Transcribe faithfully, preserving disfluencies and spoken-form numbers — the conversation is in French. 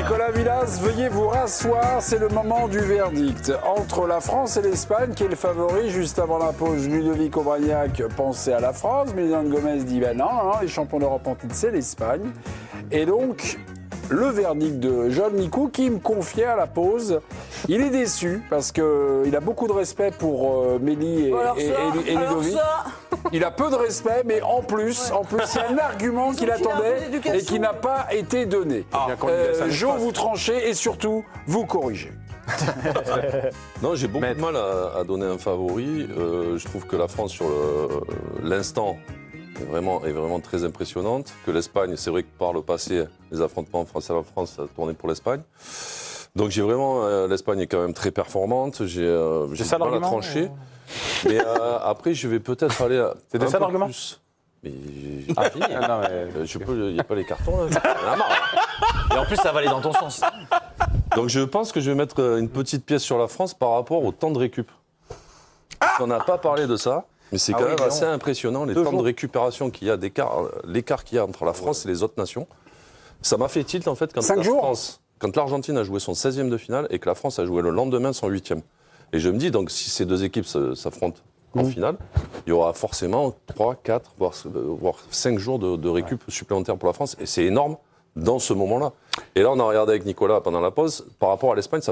Nicolas Villas, veuillez vous rasseoir, c'est le moment du verdict. Entre la France et l'Espagne, qui est le favori, juste avant la pause, Ludovic Aubragnac pensait à la France, mais Leon Gomez dit ben non, non, les champions d'Europe en titre, c'est l'Espagne. Et donc, le verdict de John Nicou, qui me confiait à la pause, il est déçu, parce qu'il a beaucoup de respect pour euh, Mélie et, alors et, ça, et, et Ludovic. ça. Il a peu de respect, mais en plus, en plus, il y a un argument qu'il attendait et qui n'a pas été donné. Ah, euh, Jo, vous tranchez et surtout, vous corrigez. Non, j'ai beaucoup Maître. de mal à, à donner un favori. Euh, je trouve que la France, sur le- l'instant, est vraiment, est vraiment très impressionnante. Que l'Espagne, c'est vrai que par le passé, les affrontements français à la France, ça a tourné pour l'Espagne. Donc j'ai vraiment, euh, l'Espagne est quand même très performante. J'ai, euh, j'ai ça du mal à l'argument, trancher. Mais euh, après, je vais peut-être aller. à- C'était un ça peu l'argument plus. Mais j'ai Ah, fini. ah, non, mais... Euh, je peux, il n'y a pas les cartons là. J'en ai marre, là. Et en plus, ça va aller dans ton sens. Donc je pense que je vais mettre une petite pièce sur la France par rapport au temps de récup. On n'a pas parlé de ça, mais c'est Ah quand oui, même Léon. assez impressionnant les Deux temps jours. de récupération qu'il y a d'écart, l'écart qu'il y a entre la France et les autres nations. Ça m'a fait tilt en fait quand Cinq la jours. France, quand l'Argentine a joué son seizième de finale et que la France a joué le lendemain son huitième. Et je me dis donc si ces deux équipes se- s'affrontent en Mmh. finale, il y aura forcément trois, quatre, voire, euh, voire cinq jours de, de récup supplémentaires pour la France et c'est énorme dans ce moment-là. Et là, on a regardé avec Nicolas pendant la pause, par rapport à l'Espagne, ça